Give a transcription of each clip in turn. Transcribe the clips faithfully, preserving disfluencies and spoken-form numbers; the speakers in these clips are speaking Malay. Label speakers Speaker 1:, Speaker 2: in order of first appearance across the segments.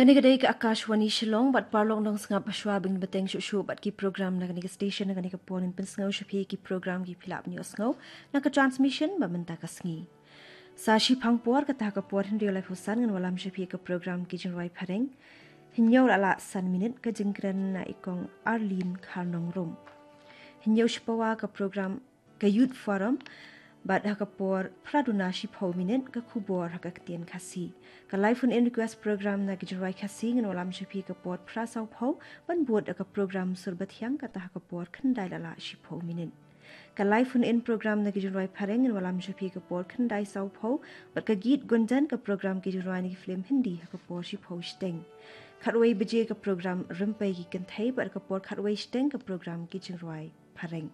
Speaker 1: Kani kadai ke Akashwani Shillong bat parlong dong sengap aswa bing beteng shu bat ki program na kani ke station na kani ke ponin pen sengau shapi ki program ki philap ni osngau na ke transmission ba menta ka sngi. Sa shi phangpor ka ta ka por hin real life hosan ngan walam shapi ke program ki jinwai phareng. Hinyo ala san minute ka jingkran na ikong Arlene Kharnong Rom. Hinyo shipawa ka program ke youth forum bat ha kapor praduna shi pau minute ka kubor ha ka tien khasi ka life on in request program na ki jirai khasi ngan walam shapi ka por prasau pau ban buat ka program surbat hyang ka ta ka por khandai lala shi pau minute ka life on in program na ki jirai phareng ngan walam shapi ka por khandai sau pau bat ka git gunjan ka program ki jirai ni film hindi ha ka por shi pau steng khatwai beje ka program rimpai ki kanthai bat ka por khatwai steng ka program ki jirai phareng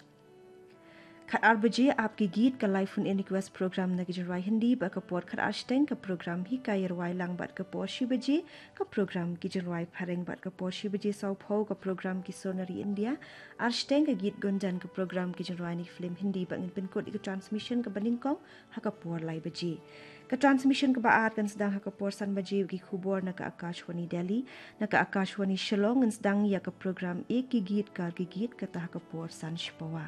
Speaker 1: Khat arbaje आपकी गीत का लाइफ उन request programme न गिजरवाई हिंदी बा का पोर खत आर्स्टेंग का प्रोग्राम ही का यरवाई लांग बाट का पोर शी बजे का प्रोग्राम गिजरवाई फरेंग बाट का पोर शी बजे साउ फौ का प्रोग्राम की सोनरी इंडिया आर्स्टेंग का गीत गुंजन का प्रोग्राम गिजरवाई नि फिल्म हिंदी बा इन पिन कोड का ट्रांसमिशन का बनिंग को हा का पोर लाई बजे का ट्रांसमिशन का बा are kan sedang ha ka por san baju gi khubor na ka Akashwani Delhi na ka Akashwani Shillong sedang ya ka program ek ki git kar ki git ka ta ka por san shpawa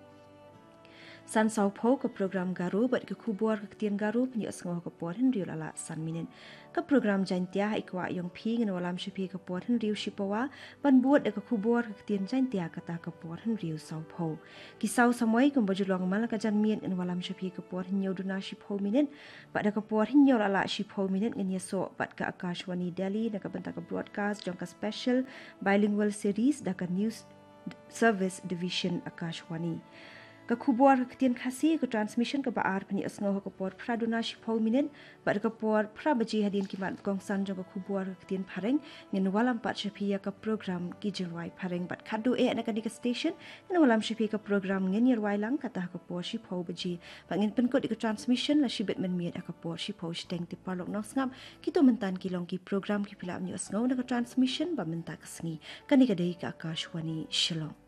Speaker 1: San sau pau ka program garu bat ke kubor ka tien garu pni asngo ka por hin riu lala san minen ka program jantia ikwa yong phi ngan walam shipi ka por hin riu shipawa ban buat ka kubor ka tien jantia ka ta ka por hin riu sau pau ki sau samoi kum bajulong mal ka jan mien ngan walam shipi ka por hin yoduna shipau minen bat ka por hin yor lala shipau minen ngan yeso bat ka Akashwani Delhi na ka banta ka broadcast jong ka special bilingual series da ka news service division Akashwani ka khubor ka tien khasi ka transmission ka baar pani asngo ka por praduna shipau minen bar ka por prabaji hadin ki mat gong san jong ka khubor ka tien phareng ngin walam pat shapia ka program ki jirwai phareng bat khadu e na ka dik station ngin walam shapi ka program ngin yerwai lang ka ta ka por shipau baji ba ngin pen ko dik transmission la shibet men miet ka por shipau steng ti parlok nok ngam ki to mentan ki long ki program ki pilam ni asngo na ka transmission ba mentak sngi kani ka dei ka Akashwani Shillong